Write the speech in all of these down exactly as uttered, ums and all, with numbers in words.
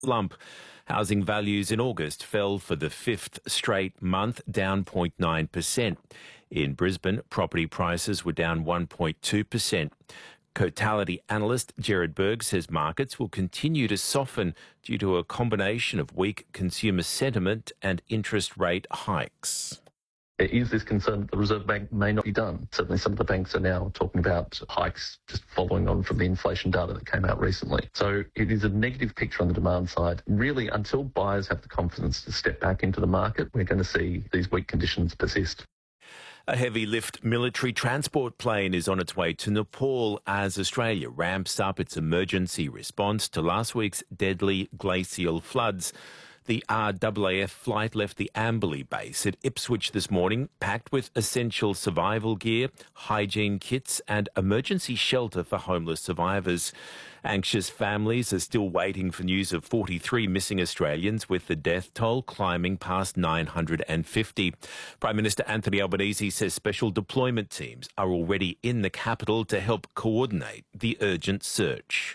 Lump. Housing values in August fell for the fifth straight month, down zero point nine percent. In Brisbane, property prices were down one point two percent. Cotality analyst Gerard Berg says markets will continue to soften due to a combination of weak consumer sentiment and interest rate hikes. There is this concern that the Reserve Bank may not be done. Certainly some of the banks are now talking about hikes just following on from the inflation data that came out recently. So it is a negative picture on the demand side. Really, until buyers have the confidence to step back into the market, we're going to see these weak conditions persist. A heavy lift military transport plane is on its way to Nepal as Australia ramps up its emergency response to last week's deadly glacial floods. The R A A F flight left the Amberley base at Ipswich this morning, packed with essential survival gear, hygiene kits and emergency shelter for homeless survivors. Anxious families are still waiting for news of forty-three missing Australians, with the death toll climbing past nine hundred fifty. Prime Minister Anthony Albanese says special deployment teams are already in the capital to help coordinate the urgent search.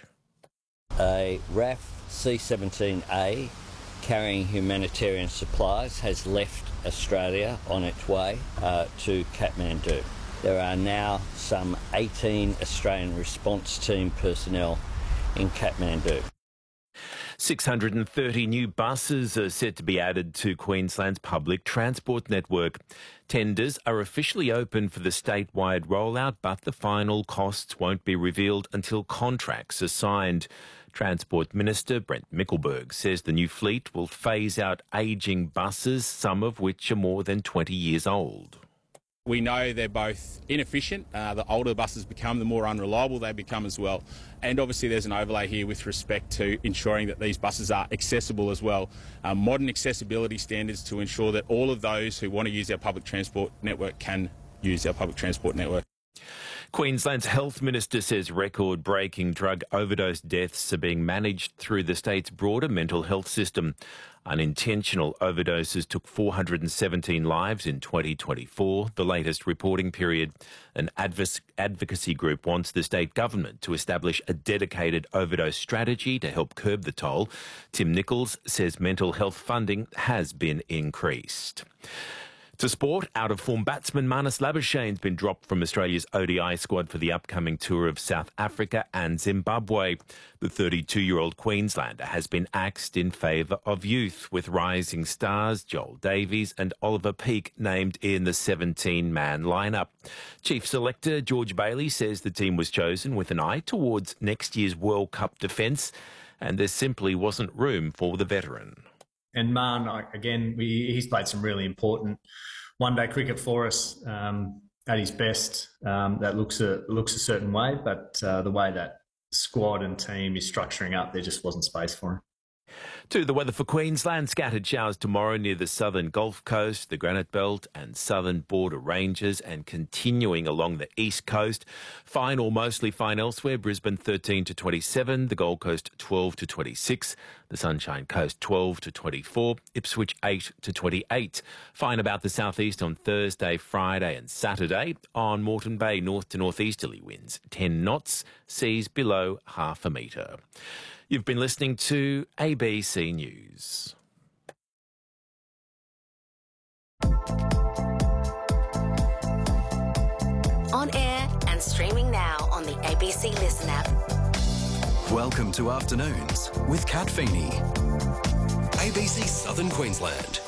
A R A F C seventeen A carrying humanitarian supplies has left Australia on its way uh, to Kathmandu. There are now some eighteen Australian response team personnel in Kathmandu. six hundred thirty new buses are set to be added to Queensland's public transport network. Tenders are officially open for the statewide rollout, but the final costs won't be revealed until contracts are signed. Transport Minister Brent Mickelberg says the new fleet will phase out ageing buses, some of which are more than twenty years old. We know they're both inefficient. Uh, the older buses become, the more unreliable they become as well. And obviously there's an overlay here with respect to ensuring that these buses are accessible as well. Uh, modern accessibility standards to ensure that all of those who want to use our public transport network can use our public transport network. Queensland's Health Minister says record-breaking drug overdose deaths are being managed through the state's broader mental health system. Unintentional overdoses took four hundred seventeen lives in twenty twenty-four, the latest reporting period. An adv- advocacy group wants the state government to establish a dedicated overdose strategy to help curb the toll. Tim Nichols says mental health funding has been increased. To sport, out-of-form batsman Marnus Labuschagne's been dropped from Australia's O D I squad for the upcoming tour of South Africa and Zimbabwe. The thirty-two-year-old Queenslander has been axed in favour of youth, with rising stars Joel Davies and Oliver Peake named in the seventeen-man lineup. Chief Selector George Bailey says the team was chosen with an eye towards next year's World Cup defence, and there simply wasn't room for the veteran. And Marn, again, we, he's played some really important one-day cricket for us um, at his best. Um, that looks a looks a certain way, but uh, the way that squad and team is structuring up, there just wasn't space for him. To the weather for Queensland, scattered showers tomorrow near the southern Gulf Coast, the Granite Belt and southern border ranges, and continuing along the east coast. Fine or mostly fine elsewhere, Brisbane thirteen to twenty-seven, the Gold Coast twelve to twenty-six, the Sunshine Coast twelve to twenty-four, Ipswich eight to twenty-eight. Fine about the southeast on Thursday, Friday and Saturday. On Moreton Bay, north to northeasterly winds ten knots, seas below half a metre. You've been listening to A B C News. On air and streaming now on the A B C Listen app. Welcome to Afternoons with Kat Feeney. A B C Southern Queensland.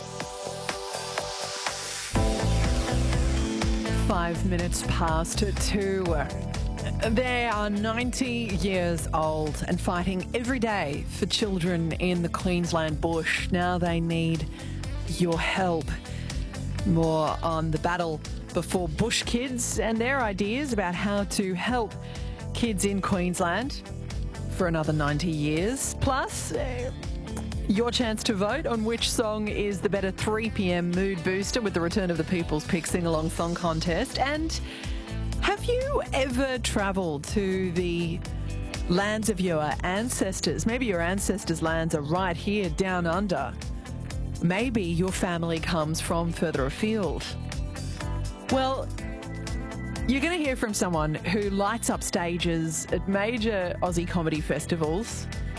Five minutes past two. They are ninety years old and fighting every day for children in the Queensland bush. Now they need your help. More on the battle before bush kids and their ideas about how to help kids in Queensland for another ninety years. Plus, uh, your chance to vote on which song is the better three p m mood booster with the return of the People's Pick Sing-Along Song Contest. And have you ever travelled to the lands of your ancestors? Maybe your ancestors' lands are right here down under. Maybe your family comes from further afield. Well, you're going to hear from someone who lights up stages at major Aussie comedy festivals.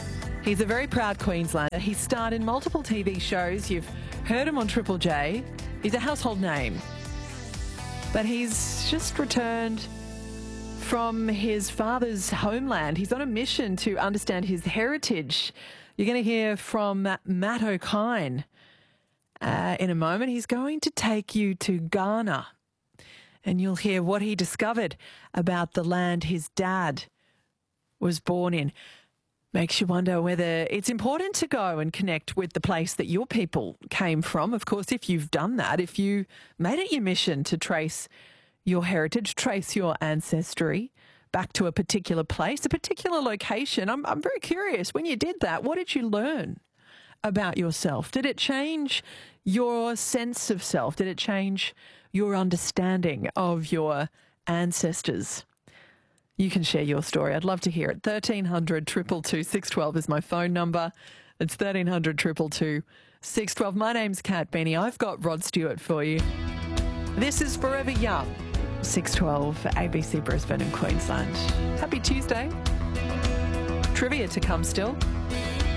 He's a very proud Queenslander. He starred in multiple T V shows. You've heard him on Triple J. He's a household name. But he's just returned from his father's homeland. He's on a mission to understand his heritage. You're going to hear from Matt O'Kine uh, in a moment. He's going to take you to Ghana, and you'll hear what he discovered about the land his dad was born in. Makes you wonder whether it's important to go and connect with the place that your people came from. Of course, if you've done that, if you made it your mission to trace your heritage, trace your ancestry back to a particular place, a particular location, I'm, I'm very curious. When you did that, what did you learn about yourself? Did it change your sense of self? Did it change your understanding of your ancestors? You can share your story. I'd love to hear it. thirteen hundred, two two two, six one two is my phone number. It's thirteen hundred, two two two, six one two. My name's Kat Benny. I've got Rod Stewart for you. This is Forever Young, six twelve, A B C Brisbane and Queensland. Happy Tuesday. Trivia to come still.